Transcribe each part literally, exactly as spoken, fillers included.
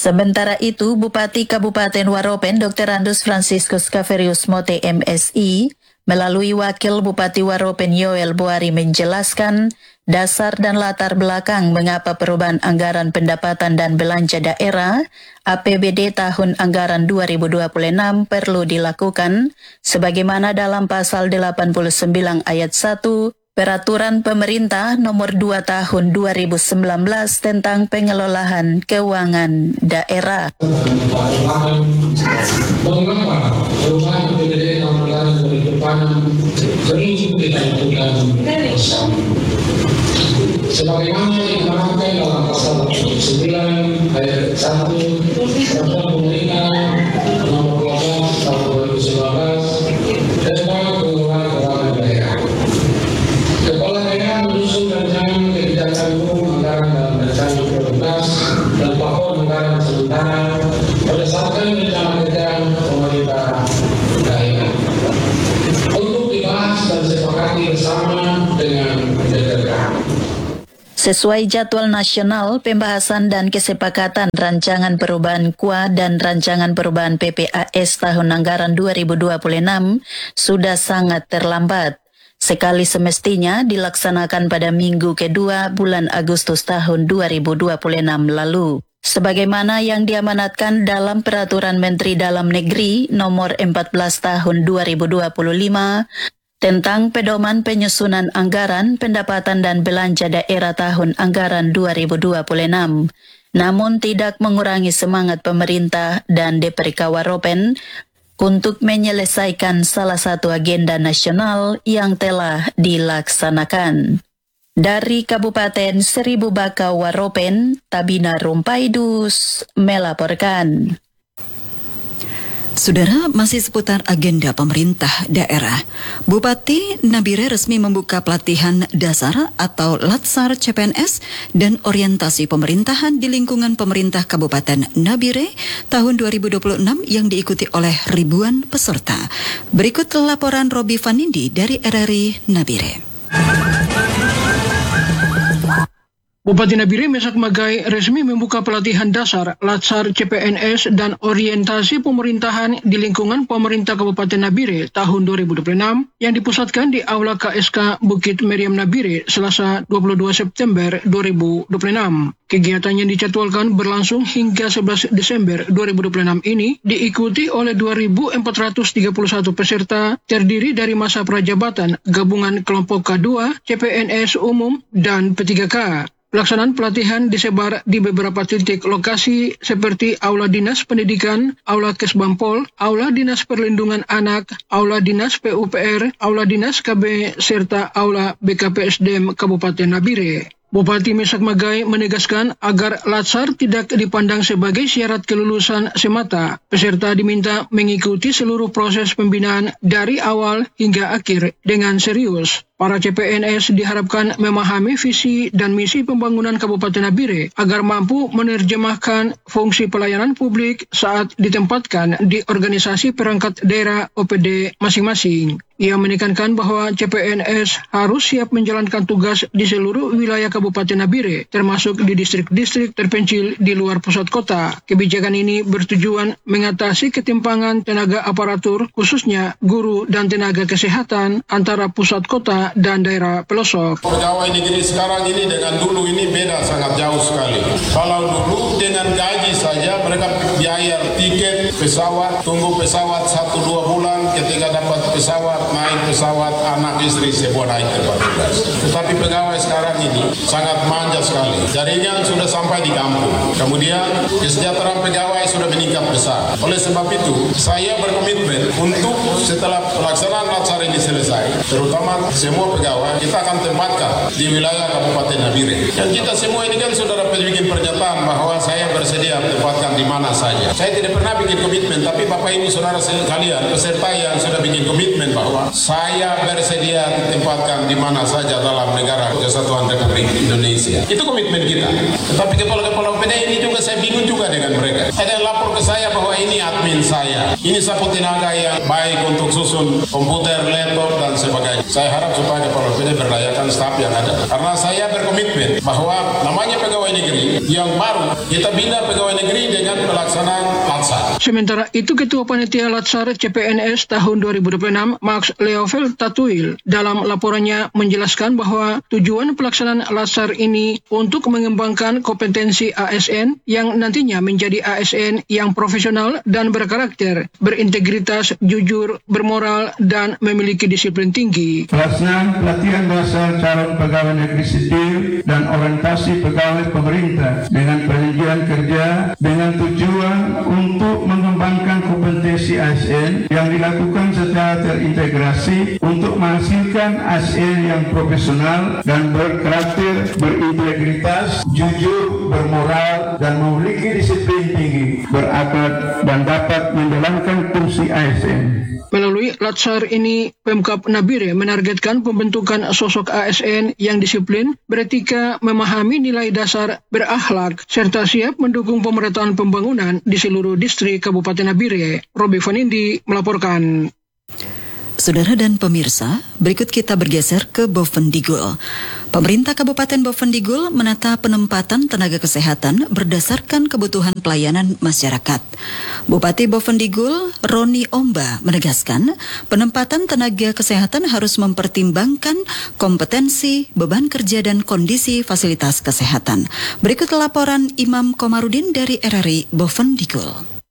Sementara itu, Bupati Kabupaten Waropen dokter Andus Franciscus Kaverius Mote M Si melalui Wakil Bupati Waropen Yoel Boari menjelaskan dasar dan latar belakang mengapa perubahan anggaran pendapatan dan belanja daerah A P B D tahun anggaran dua ribu dua puluh enam perlu dilakukan sebagaimana dalam pasal delapan puluh sembilan ayat satu Peraturan Pemerintah Nomor dua Tahun dua ribu sembilan belas tentang pengelolaan keuangan daerah. Mengapa perubahan A P B D anggaran dari depan perlu kita lakukan bersama? Sebagaimana diterangkan dalam pasal sembilan ayat satu Peraturan Pemerintah Nomor dua belas Tahun dua ribu sembilan belas tentang pengelolaan keuangan daerah. Kepala daerah menyusun rancangan kebijakan umum anggaran dalam rancangan prioritas dan plafon anggaran sementara berdasarkan rencana kerja pemerintah daerah untuk dibahas dan disepakati bersama dengan daerah. Sesuai jadwal nasional, pembahasan dan kesepakatan rancangan perubahan K U A dan rancangan perubahan P P A S tahun anggaran dua ribu dua puluh enam sudah sangat terlambat. Sekali semestinya dilaksanakan pada minggu kedua bulan Agustus tahun dua ribu dua puluh enam lalu. Sebagaimana yang diamanatkan dalam Peraturan Menteri Dalam Negeri Nomor empat belas Tahun dua ribu dua puluh lima tentang pedoman penyusunan anggaran pendapatan dan belanja daerah tahun anggaran dua ribu dua puluh enam. Namun tidak mengurangi semangat pemerintah dan D P R K Waropen untuk menyelesaikan salah satu agenda nasional yang telah dilaksanakan. Dari Kabupaten Seribu Bakau Waropen, Tabina Rumpaidus melaporkan. Saudara, masih seputar agenda pemerintah daerah. Bupati Nabire resmi membuka pelatihan dasar atau Latsar C P N S dan orientasi pemerintahan di lingkungan pemerintah Kabupaten Nabire tahun dua ribu dua puluh enam yang diikuti oleh ribuan peserta. Berikut laporan Robi Vanindi dari R R I Nabire. Bupati Nabire Mesak Magai resmi membuka pelatihan dasar Latsar C P N S dan orientasi pemerintahan di lingkungan pemerintah Kabupaten Nabire tahun dua ribu dua puluh enam yang dipusatkan di Aula K S K Bukit Meriam Nabire Selasa dua puluh dua September dua ribu dua puluh enam. Kegiatan yang dijadwalkan berlangsung hingga sebelas Desember dua ribu dua puluh enam ini diikuti oleh dua ribu empat ratus tiga puluh satu peserta terdiri dari masa prajabatan, gabungan kelompok K dua, C P N S umum, dan P tiga K. Pelaksanaan pelatihan disebar di beberapa titik lokasi seperti Aula Dinas Pendidikan, Aula Kesbampol, Aula Dinas Perlindungan Anak, Aula Dinas P U P R, Aula Dinas K B, serta Aula B K P S D M Kabupaten Nabire. Bupati Mesak Magai menegaskan agar Latsar tidak dipandang sebagai syarat kelulusan semata. Peserta diminta mengikuti seluruh proses pembinaan dari awal hingga akhir dengan serius. Para C P N S diharapkan memahami visi dan misi pembangunan Kabupaten Nabire agar mampu menerjemahkan fungsi pelayanan publik saat ditempatkan di organisasi perangkat daerah O P D masing-masing. Ia menekankan bahwa C P N S harus siap menjalankan tugas di seluruh wilayah Kabupaten Nabire, termasuk di distrik-distrik terpencil di luar pusat kota. Kebijakan ini bertujuan mengatasi ketimpangan tenaga aparatur, khususnya guru dan tenaga kesehatan antara pusat kota dan daerah pelosok. Pegawai negeri sekarang ini dengan dulu ini beda sangat jauh sekali. Kalau dulu dengan gaji saja mereka biaya tiket pesawat, tunggu pesawat satu dua bulan, ketika dapat pesawat, naik pesawat, anak istri sebuah naik tempat tugas. Tetapi pegawai sekarang ini sangat manja sekali. Jaringan sudah sampai di kampung. Kemudian kesejahteraan pegawai sudah meningkat besar. Oleh sebab itu, saya berkomitmen untuk setelah pelaksanaan Latsar ini selesai, terutama semua pegawai kita akan tempatkan di wilayah Kabupaten Nabire. Dan kita semua ini kan sudah dapat bikin pernyataan bahwa saya bersedia tempatkan di mana saja. Saya tidak pernah bikin komitmen, tapi Bapak Ibu Saudara sekalian, peserta yang sudah bikin komitmen bahwa saya bersedia ditempatkan di mana saja dalam negara Kesatuan Republik Indonesia. Itu komitmen kita. Tetapi kepala-kepala O P D ini juga saya bingung juga dengan mereka. Ada yang lapor ke saya bahwa ini admin saya. Ini sapu tenaga yang baik untuk susun komputer, laptop, dan sebagainya. Saya harap supaya kepala O P D berdayakan staf yang ada. Karena saya berkomitmen bahwa namanya pegawai pegawai negeri yang baru, kita bina pegawai negeri dengan pelaksanaan Latsar. Sementara itu, Ketua Panitia Latsar C P N S tahun dua ribu dua puluh enam, Max Leovel Tatuil, dalam laporannya menjelaskan bahwa tujuan pelaksanaan Latsar ini untuk mengembangkan kompetensi A S N yang nantinya menjadi A S N yang profesional dan berkarakter, berintegritas, jujur, bermoral, dan memiliki disiplin tinggi. Pelaksanaan pelatihan dasar calon pegawai negeri sipil dan orientasi pegawai pemerintah dengan perjanjian kerja dengan tujuan untuk mengembangkan kompetensi A S N yang dilakukan secara terintegrasi untuk menghasilkan A S N yang profesional dan berkarakter, berintegritas, jujur, bermoral, dan memiliki disiplin tinggi, berakhlak, dan dapat menjalankan fungsi A S N. Melalui Latsar ini, Pemkab Nabire menargetkan pembentukan sosok A S N yang disiplin, beretika, memahami nilai dasar, berakhlak, serta siap mendukung pemerataan pembangunan di seluruh distrik Kabupaten Nabire. Robi Vanindi melaporkan. Saudara dan pemirsa, berikut kita bergeser ke Bovendigul. Pemerintah Kabupaten Bovendigul menata penempatan tenaga kesehatan berdasarkan kebutuhan pelayanan masyarakat. Bupati Bovendigul, Roni Omba, menegaskan penempatan tenaga kesehatan harus mempertimbangkan kompetensi, beban kerja, dan kondisi fasilitas kesehatan. Berikut laporan Imam Komarudin dari R R I Bovendigul.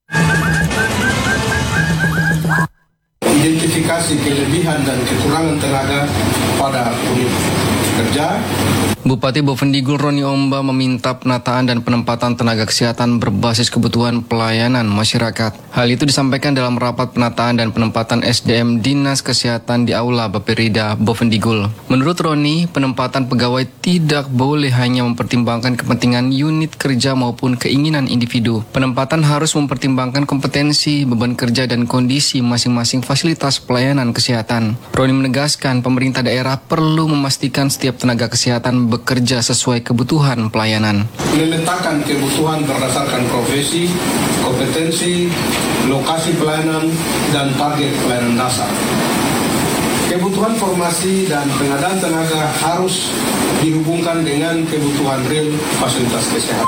Identifikasi kelebihan dan kekurangan tenaga pada unit kerja. Bupati Bovendigul Roni Omba meminta penataan dan penempatan tenaga kesehatan berbasis kebutuhan pelayanan masyarakat. Hal itu disampaikan dalam rapat penataan dan penempatan S D M Dinas Kesehatan di Aula Bapirida Bovendigul. Menurut Roni, penempatan pegawai tidak boleh hanya mempertimbangkan kepentingan unit kerja maupun keinginan individu. Penempatan harus mempertimbangkan kompetensi, beban kerja, dan kondisi masing-masing fasilitas pelayanan kesehatan. Roni menegaskan pemerintah daerah perlu memastikan setiap tenaga kesehatan bekerja sesuai kebutuhan pelayanan. Meletakkan kebutuhan berdasarkan profesi, kompetensi, lokasi pelayanan, dan target pelayanan dasar. Kebutuhan formasi dan pengadaan tenaga harus dihubungkan dengan kebutuhan real fasilitas kesehatan.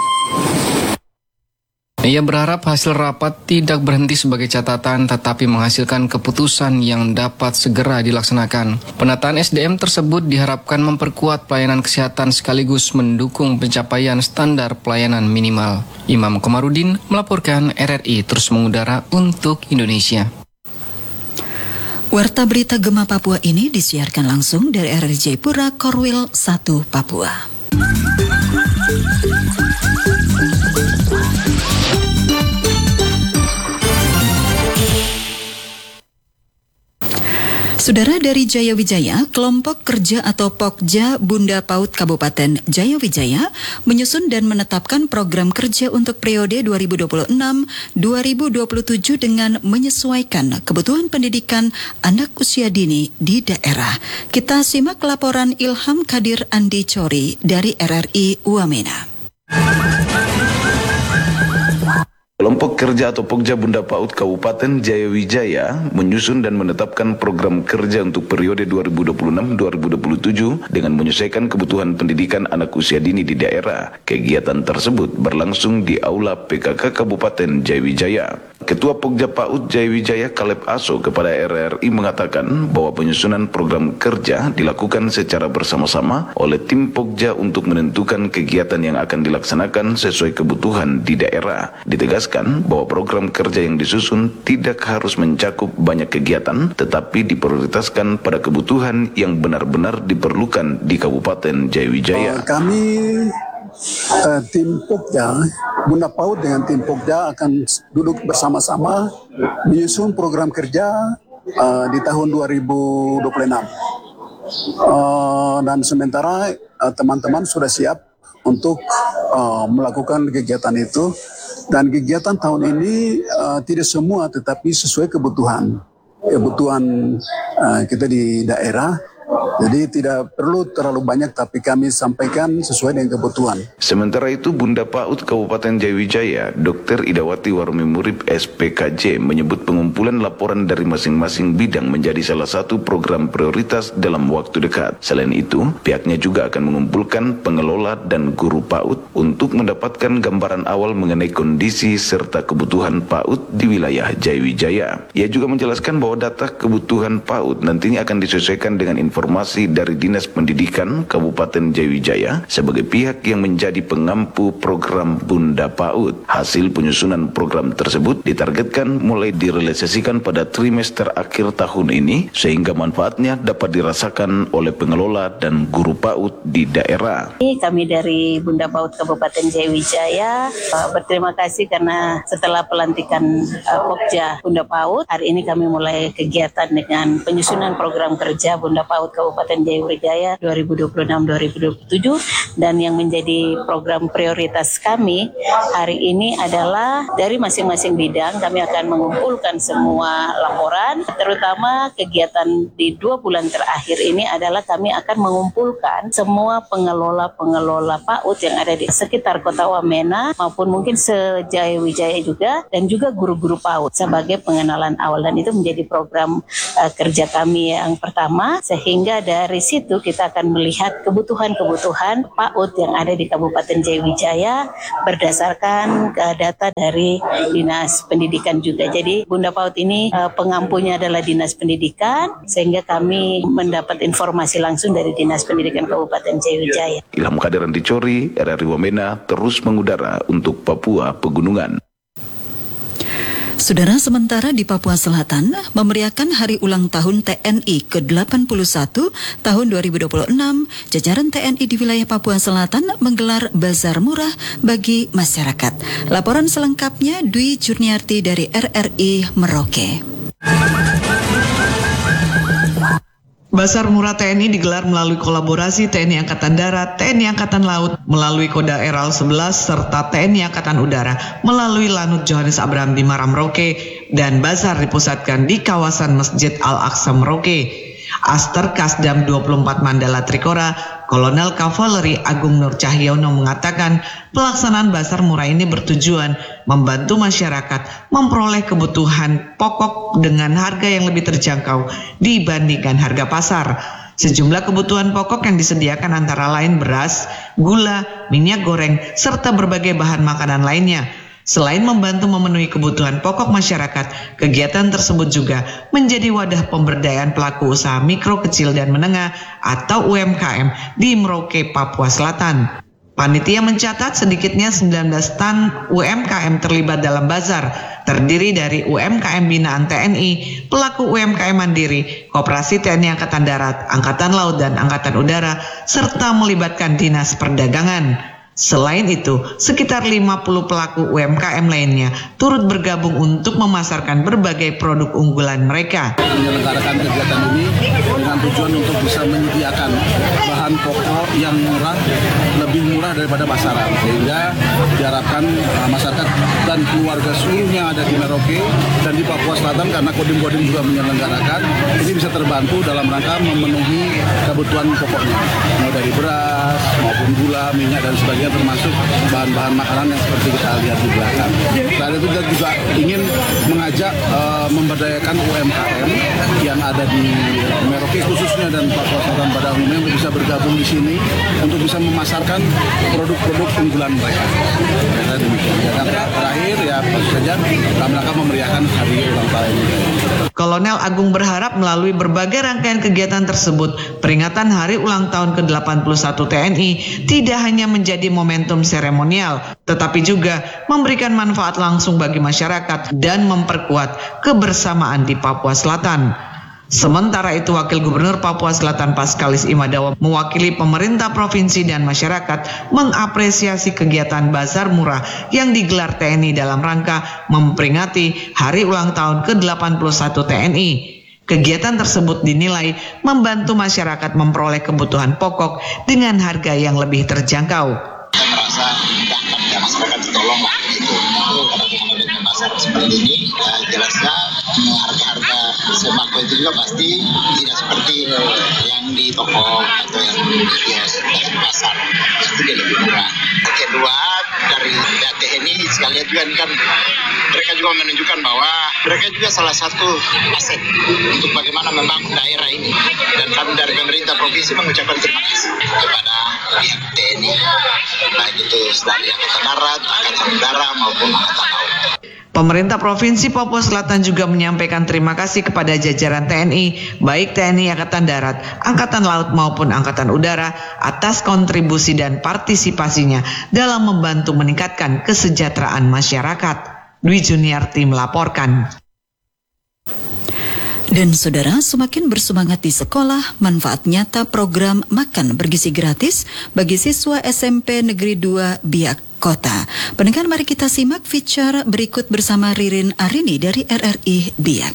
Ia berharap hasil rapat tidak berhenti sebagai catatan tetapi menghasilkan keputusan yang dapat segera dilaksanakan. Penataan S D M tersebut diharapkan memperkuat pelayanan kesehatan sekaligus mendukung pencapaian standar pelayanan minimal. Imam Komarudin melaporkan, R R I terus mengudara untuk Indonesia. Warta berita Gema Papua ini disiarkan langsung dari R R I Jayapura, Korwil satu, Papua. Saudara, dari Jayawijaya, kelompok kerja atau Pokja Bunda Paut Kabupaten Jayawijaya menyusun dan menetapkan program kerja untuk periode dua ribu dua puluh enam sampai dua ribu dua puluh tujuh dengan menyesuaikan kebutuhan pendidikan anak usia dini di daerah. Kita simak laporan Ilham Kadir Andi Cori dari R R I Wamena. Kelompok kerja atau Pokja Bunda Paut Kabupaten Jayawijaya menyusun dan menetapkan program kerja untuk periode dua ribu dua puluh enam sampai dua ribu dua puluh tujuh dengan menyesuaikan kebutuhan pendidikan anak usia dini di daerah. Kegiatan tersebut berlangsung di Aula P K K Kabupaten Jayawijaya. Ketua Pokja Paut Jayawijaya Kaleb Aso kepada R R I mengatakan bahwa penyusunan program kerja dilakukan secara bersama-sama oleh tim Pokja untuk menentukan kegiatan yang akan dilaksanakan sesuai kebutuhan di daerah. Ditegaskan bahwa program kerja yang disusun tidak harus mencakup banyak kegiatan, tetapi diprioritaskan pada kebutuhan yang benar-benar diperlukan di Kabupaten Jayawijaya. Uh, kami uh, tim Pokja Bunda Paut dengan tim Pokja akan duduk bersama-sama menyusun program kerja uh, di tahun dua ribu dua puluh enam. Uh, dan sementara uh, teman-teman sudah siap untuk uh, melakukan kegiatan itu. Dan kegiatan tahun ini uh, tidak semua tetapi sesuai kebutuhan. Kebutuhan uh, kita di daerah Jadi tidak perlu terlalu banyak, tapi kami sampaikan sesuai dengan kebutuhan. Sementara itu, Bunda PAUD Kabupaten Jayawijaya, Dokter Idawati Warmi Murib S P K J menyebut pengumpulan laporan dari masing-masing bidang menjadi salah satu program prioritas dalam waktu dekat. Selain itu, pihaknya juga akan mengumpulkan pengelola dan guru PAUD untuk mendapatkan gambaran awal mengenai kondisi serta kebutuhan PAUD di wilayah Jayawijaya. Ia juga menjelaskan bahwa data kebutuhan PAUD nantinya akan disesuaikan dengan informasi dari Dinas Pendidikan Kabupaten Jayawijaya sebagai pihak yang menjadi pengampu program Bunda PAUD. Hasil penyusunan program tersebut ditargetkan mulai direalisasikan pada trimester akhir tahun ini sehingga manfaatnya dapat dirasakan oleh pengelola dan guru PAUD di daerah. Kami dari Bunda PAUD Kabupaten Jayawijaya berterima kasih karena setelah pelantikan Pokja Bunda PAUD, hari ini kami mulai kegiatan dengan penyusunan program kerja Bunda PAUD Kabupaten Kabupaten Jayawijaya dua ribu dua puluh enam sampai dua ribu dua puluh tujuh, dan yang menjadi program prioritas kami hari ini adalah dari masing-masing bidang kami akan mengumpulkan semua laporan, terutama kegiatan di dua bulan terakhir ini adalah kami akan mengumpulkan semua pengelola-pengelola PAUD yang ada di sekitar Kota Wamena maupun mungkin se-Jayawijaya juga, dan juga guru-guru PAUD sebagai pengenalan awal, dan itu menjadi program uh, kerja kami yang pertama, sehingga dari situ kita akan melihat kebutuhan-kebutuhan PAUD yang ada di Kabupaten Jayawijaya berdasarkan uh, data dari Dinas Pendidikan juga. Jadi Bunda PAUD ini uh, pengampunya adalah Dinas Pendidikan, sehingga kami mendapat informasi langsung dari Dinas Pendidikan Kabupaten Jayawijaya. Ilham Kadiran Dicori, R R I Wamena terus mengudara untuk Papua Pegunungan. Saudara, sementara di Papua Selatan memeriahkan hari ulang tahun T N I ke delapan puluh satu tahun dua ribu dua puluh enam, jajaran T N I di wilayah Papua Selatan menggelar bazar murah bagi masyarakat. Laporan selengkapnya Dwi Jurniarti dari R R I Merauke. Bazar Murah T N I digelar melalui kolaborasi T N I Angkatan Darat, T N I Angkatan Laut melalui Koda Eral sebelas serta T N I Angkatan Udara melalui Lanut Johannes Abraham di Muara Merauke, dan bazar dipusatkan di kawasan Masjid Al-Aqsa Merauke. Aster Kasdam dua puluh empat Mandala Trikora, Kolonel Kavaleri Agung Nur Cahyono mengatakan pelaksanaan bazar murah ini bertujuan membantu masyarakat memperoleh kebutuhan pokok dengan harga yang lebih terjangkau dibandingkan harga pasar. Sejumlah kebutuhan pokok yang disediakan antara lain beras, gula, minyak goreng, serta berbagai bahan makanan lainnya. Selain membantu memenuhi kebutuhan pokok masyarakat, kegiatan tersebut juga menjadi wadah pemberdayaan pelaku usaha mikro, kecil, dan menengah atau U M K M di Merauke, Papua Selatan. Panitia mencatat sedikitnya sembilan belas stan U M K M terlibat dalam bazar, terdiri dari U M K M binaan T N I, pelaku U M K M mandiri, Koperasi T N I Angkatan Darat, Angkatan Laut, dan Angkatan Udara, serta melibatkan Dinas Perdagangan. Selain itu, sekitar lima puluh pelaku U M K M lainnya turut bergabung untuk memasarkan berbagai produk unggulan mereka. Menyelenggarakan kegiatan ini dengan tujuan untuk bisa menyediakan bahan pokok yang murah, lebih murah daripada pasaran, sehingga diharapkan uh, masyarakat dan keluarga seluruhnya yang ada di Merauke dan di Papua Selatan, karena Kodim-Kodim juga menyelenggarakan, ini bisa terbantu dalam rangka memenuhi kebutuhan pokoknya, mulai dari beras maupun gula, minyak, dan sebagainya, termasuk bahan-bahan makanan yang seperti kita lihat di belakang. Selain itu kita juga ingin mengajak uh, memberdayakan U M K M yang ada di Merauke khususnya dan Papua Selatan pada umumnya untuk bisa bergabung di sini untuk bisa memasarkan produk-produk unggulan mereka. Ya, demikian. Dan terakhir ya tentu saja dalam rangka memeriahkan hari ulang tahun ini. Kolonel Agung berharap melalui berbagai rangkaian kegiatan tersebut, peringatan hari ulang tahun ke delapan puluh satu T N I tidak hanya menjadi momentum seremonial, tetapi juga memberikan manfaat langsung bagi masyarakat dan memperkuat kebersamaan di Papua Selatan. Sementara itu, Wakil Gubernur Papua Selatan Paskalis Imadawa mewakili pemerintah provinsi dan masyarakat mengapresiasi kegiatan bazar murah yang digelar T N I dalam rangka memperingati hari ulang tahun ke delapan puluh satu T N I. Kegiatan tersebut dinilai membantu masyarakat memperoleh kebutuhan pokok dengan harga yang lebih terjangkau. Saya merasa ya, masyarakat ditolong lah gitu. Karena dengan pasar seperti ini, ya, jelasnya harga-harga sembako itu juga pasti tidak seperti yang di toko atau yang di pasar, itu dia lebih murah. Kedua, dari D A T ini sekalian juga kan mereka juga menunjukkan bahwa mereka juga salah satu aset untuk bagaimana membangun daerah ini, dan kami dari pemerintah provinsi mengucapkan terima kasih kepada pihak T N I, baik itu dari Angkatan Darat, Angkatan Udara maupun Angkatan Laut. Pemerintah Provinsi Papua Selatan juga menyampaikan terima kasih kepada jajaran T N I, baik T N I Angkatan Darat, Angkatan Laut maupun Angkatan Udara atas kontribusi dan partisipasinya dalam membantu meningkatkan kesejahteraan masyarakat. Dwi Juniarti melaporkan. Dan saudara, semakin bersemangat di sekolah, manfaat nyata program makan bergizi gratis bagi siswa S M P Negeri dua Biak Kota. Pendengar, mari kita simak feature berikut bersama Ririn Arini dari R R I Biak.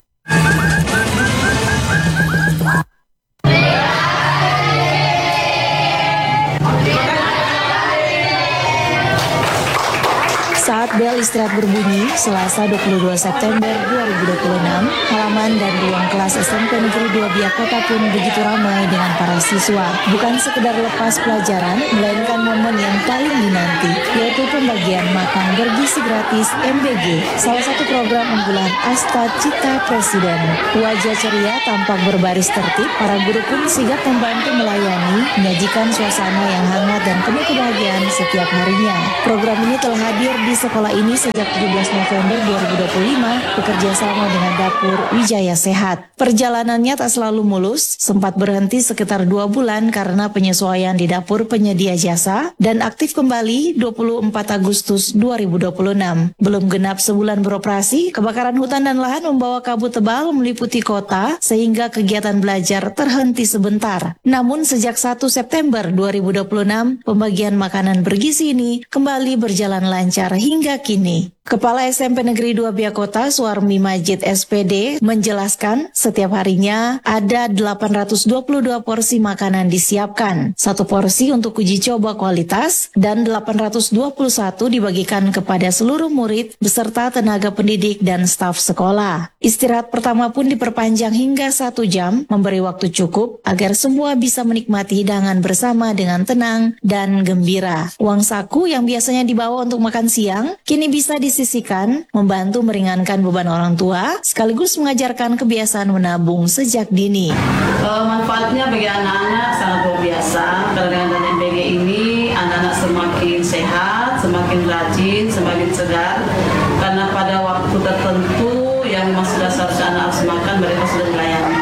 Saat bel istirahat berbunyi, Selasa dua puluh dua September dua ribu dua puluh enam, halaman dan ruang kelas S M P Negeri dua Biak Kota pun begitu ramai dengan para siswa. Bukan sekedar lepas pelajaran, melainkan momen yang paling dinanti, yaitu pembagian makan bergizi gratis M B G, salah satu program unggulan Asta Cita Presiden. Wajah ceria tampak berbaris tertib, para guru pun sigap membantu melayani, menyajikan suasana yang hangat dan penuh kebahagiaan setiap harinya. Program ini telah hadir di sekolah ini sejak tujuh belas November dua ribu dua puluh lima bekerja sama dengan Dapur Wijaya Sehat. Perjalanannya tak selalu mulus, sempat berhenti sekitar dua bulan karena penyesuaian di dapur penyedia jasa, dan aktif kembali dua puluh empat Agustus dua ribu dua puluh enam. Belum genap sebulan beroperasi, kebakaran hutan dan lahan membawa kabut tebal meliputi kota sehingga kegiatan belajar terhenti sebentar. Namun sejak satu September dua ribu dua puluh enam, pembagian makanan bergizi ini kembali berjalan lancar hingga kini. Kepala S M P Negeri dua Biak Kota, Suarmi Majid S P D, menjelaskan setiap harinya ada delapan ratus dua puluh dua porsi makanan disiapkan. Satu porsi untuk uji coba kualitas dan delapan ratus dua puluh satu dibagikan kepada seluruh murid beserta tenaga pendidik dan staf sekolah. Istirahat pertama pun diperpanjang hingga satu jam, memberi waktu cukup agar semua bisa menikmati hidangan bersama dengan tenang dan gembira. Uang saku yang biasanya dibawa untuk makan siang kini bisa disisihkan, membantu meringankan beban orang tua, sekaligus mengajarkan kebiasaan menabung sejak dini. Uh, manfaatnya bagi anak-anak sangat luar biasa, karena dengan M B G ini anak-anak semakin sehat, semakin rajin, semakin segar, karena pada waktu tertentu yang memang sudah seharusnya anak harus makan, mereka sudah melayani.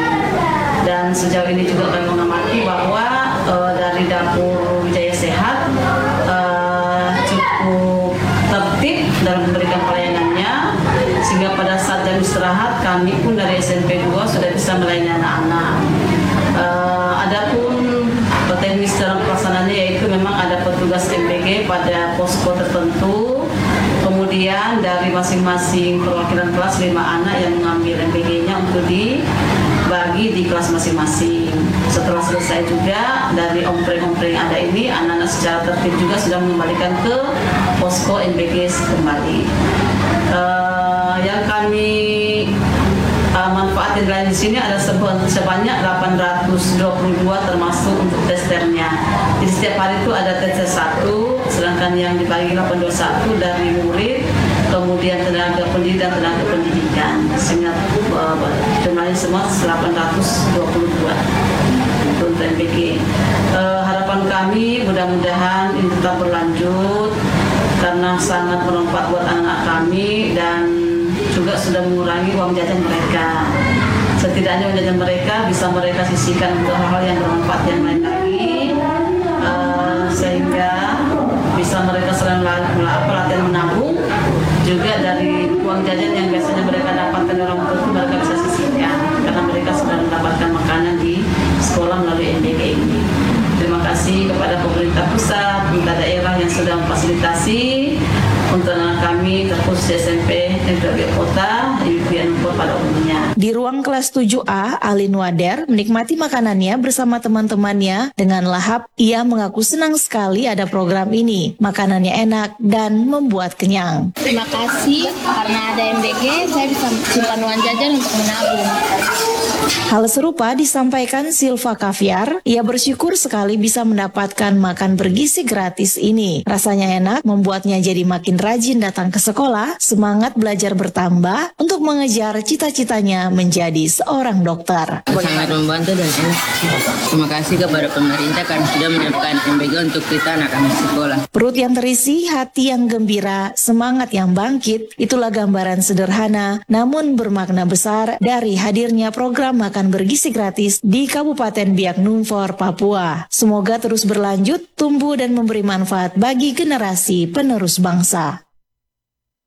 Dan sejauh ini juga kami mengamati bahwa uh, dari Dapur Wijaya Sehat uh, cukup tertib dalam memberikan pelayanannya, sehingga pada saat jam istirahat kami pun dari S M P dua sudah bisa melayani anak-anak. Uh, adapun teknis dalam pelaksanaannya yaitu memang ada petugas M B G pada posko tertentu, kemudian dari masing-masing perwakilan kelas lima anak yang mengambil M B G-nya untuk dibagi di kelas masing-masing. Setelah selesai juga dari ompreng-ompreng yang ada ini, anak-anak secara tertib juga sudah mengembalikan ke posko M B G kembali. Uh, yang kami uh, manfaatin lain di sini ada sebanyak delapan ratus dua puluh dua termasuk untuk testernya. Jadi setiap hari itu ada tester satu, sedangkan yang dibagi delapan ratus dua puluh satu dari murid, kemudian tenaga pendidik dan tenaga pendidikan, sehingga uh, jumlahnya semua delapan ratus dua puluh dua untuk M B G. Uh, harapan kami mudah-mudahan ini tetap berlanjut karena sangat bermanfaat buat anak kami dan juga sudah mengurangi uang jajan mereka. Setidaknya uang jajan mereka bisa mereka sisihkan untuk hal-hal yang bermanfaat yang lain lagi, uh, sehingga bisa mereka selain pelatihan menabung, juga dari uang jajan yang biasanya mereka dapatkan dari orang tua mereka bisa sisihkan karena mereka sudah mendapatkan makanan di sekolah melalui M B G ini. Terima kasih kepada pemerintah pusat, pemerintah daerah yang sudah memfasilitasi untuk anak kami, terkhusus S M P Negeri Dua Biak Kota, Ibu Biak pada umumnya. Di ruang kelas tujuh A, Alin Wader menikmati makanannya bersama teman-temannya. Dengan lahap, ia mengaku senang sekali ada program ini. Makanannya enak dan membuat kenyang. Terima kasih karena ada M B G, saya bisa simpan uang jajan untuk menabung. Hal serupa disampaikan Silva Kaviar. Ia bersyukur sekali bisa mendapatkan makan bergizi gratis ini. Rasanya enak, membuatnya jadi makin rajin datang ke sekolah, semangat belajar bertambah untuk mengejar cita-citanya menjadi seorang dokter. Sangat membantu dan enak. Terima kasih kepada pemerintah karena sudah menyiapkan M B G untuk kita anak-anak sekolah. Perut yang terisi, hati yang gembira, semangat yang bangkit, itulah gambaran sederhana namun bermakna besar dari hadirnya program makan bergizi gratis di Kabupaten Biak Numfor, Papua. Semoga terus berlanjut, tumbuh dan memberi manfaat bagi generasi penerus bangsa.